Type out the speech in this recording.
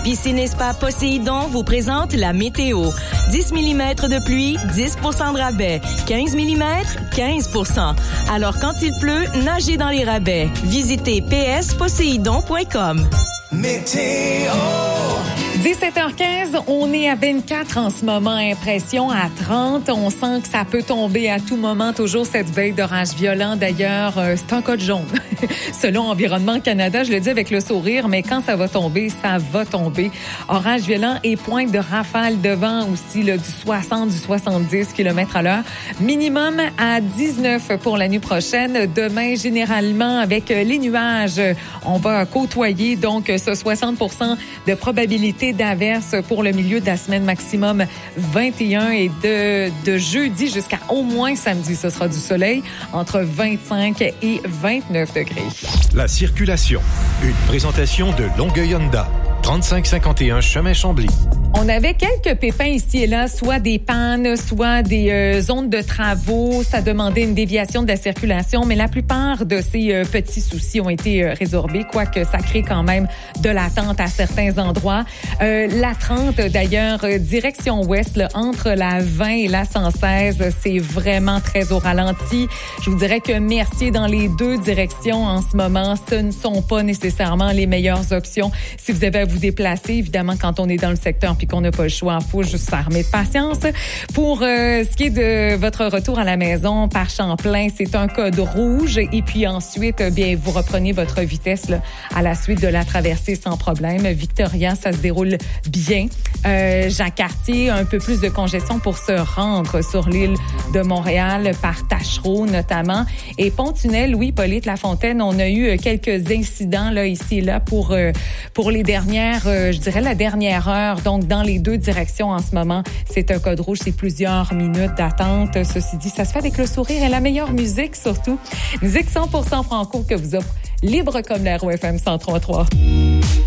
Piscine et Spa Poséidon vous présente la météo. 10 mm de pluie, 10 % de rabais. 15 mm, 15 %. Alors quand il pleut, nagez dans les rabais. Visitez psposéidon.com. Météo. 17h15, on est à 24 en ce moment, impression à 30. On sent que ça peut tomber à tout moment, toujours cette veille d'orage violent. D'ailleurs, c'est un code jaune. Selon Environnement Canada, je le dis avec le sourire, mais quand ça va tomber, ça va tomber. Orage violent et pointe de rafale de vent aussi, là, du 60, du 70 km/h. Minimum à 19 pour la nuit prochaine. Demain, généralement, avec les nuages, on va côtoyer donc ce 60 % de probabilité d'averses pour le milieu de la semaine, maximum 21, et de jeudi jusqu'à au moins samedi, ce sera du soleil entre 25 et 29 degrés. La circulation. Une présentation de Longueuil Honda. 3551 chemin Chambly. On avait quelques pépins ici et là, soit des pannes, soit des zones de travaux. Ça demandait une déviation de la circulation, mais la plupart de ces petits soucis ont été résorbés, quoique ça crée quand même de l'attente à certains endroits. La 30, d'ailleurs, direction ouest, là, entre la 20 et la 116, c'est vraiment très au ralenti. Je vous dirais que Mercier, dans les deux directions en ce moment, ce ne sont pas nécessairement les meilleures options. Si vous avez à vous déplacer, évidemment, quand on est dans le secteur puis qu'on n'a pas le choix, il faut juste s'armer de patience. Pour ce qui est de votre retour à la maison par Champlain, c'est un code rouge. Et puis ensuite, bien, vous reprenez votre vitesse là, à la suite de la traversée sans problème. Victoria, ça se déroule bien. Jacques-Cartier, un peu plus de congestion pour se rendre sur l'île de Montréal par Tachereau notamment. Et Pont-Tunnel, Louis-Hippolyte Lafontaine, on a eu quelques incidents là ici et là pour les dernières, je dirais la dernière heure. Donc, dans les deux directions en ce moment, c'est un code rouge, c'est plusieurs minutes d'attente. Ceci dit, ça se fait avec le sourire et la meilleure musique surtout. Musique 100% franco que vous offre Libre comme l'air au FM 103.3.